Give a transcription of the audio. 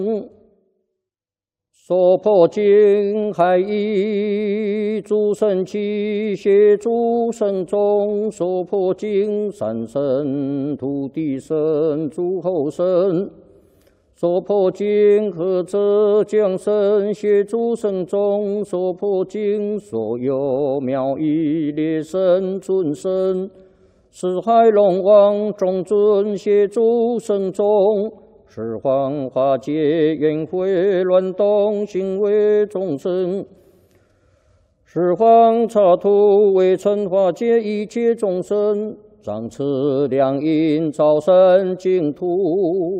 所破经海义，诸神奇协诸神众，所破经三神、土地神、诸后神，所破经何者降神协诸神众，所破经所有妙义列神尊神，四海龙王众尊协诸神众。十方化界缘会乱动行为众生，十方刹土为尘化界一切众生，上持良因早生净土。